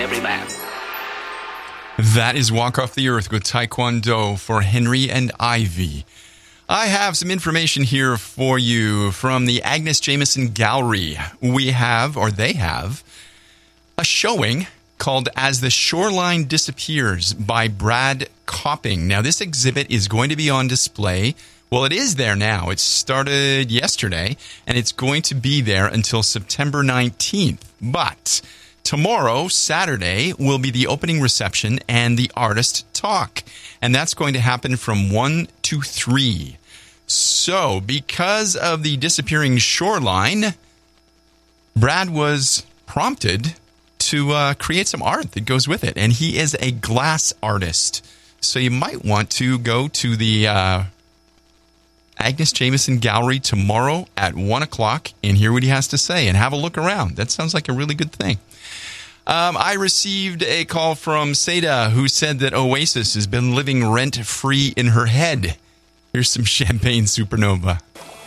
every man. That is Walk Off the Earth with Taekwondo for Henry and Ivy. I have some information here for you from the Agnes Jameson Gallery. They have, a showing called As the Shoreline Disappears by Brad Copping. Now, this exhibit is going to be on display. Well, it is there now. It started yesterday, and it's going to be there until September 19th. But tomorrow, Saturday, will be the opening reception and the artist talk. And that's going to happen from 1 to 3. So, because of the disappearing shoreline, Brad was prompted to create some art that goes with it. And he is a glass artist. So you might want to go to the Agnes Jameson Gallery tomorrow at 1 o'clock and hear what he has to say and have a look around. That sounds like a really good thing. I received a call from Seda, who said that Oasis has been living rent-free in her head. Here's some Champagne Supernova.